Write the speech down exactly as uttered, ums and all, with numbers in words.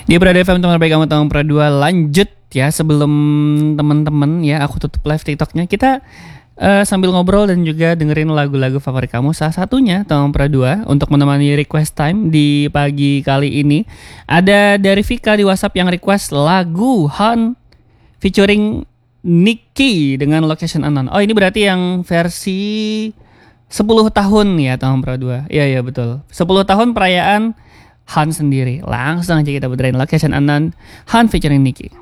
Di Berada F M teman baik kamu tahun Pro dua lanjut ya. Sebelum teman-teman ya aku tutup live TikToknya, kita uh, sambil ngobrol dan juga dengerin lagu-lagu favorit kamu. Salah satunya tahun Pro dua untuk menemani request time di pagi kali ini. Ada dari Vika di WhatsApp yang request lagu Han featuring Nicky dengan Location Unknown. Oh, ini berarti yang versi sepuluh tahun ya tahun Pro dua. Iya iya betul. sepuluh tahun perayaan Han sendiri. Langsung aja kita puterin Location Unknown Han featuring Nicky.